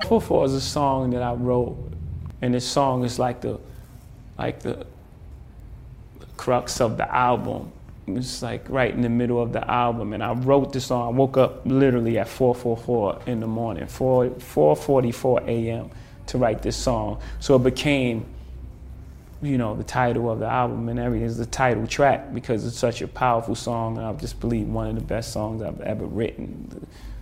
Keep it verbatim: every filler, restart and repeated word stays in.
four four is a song that I wrote, and this song is like the, like the crux of the album. It's like right in the middle of the album, and I wrote this song. I woke up literally at four forty-four in the morning, four forty-four a m to write this song. So it became, you know, the title of the album and everything. It's the title track because it's such a powerful song, and I just believe one of the best songs I've ever written.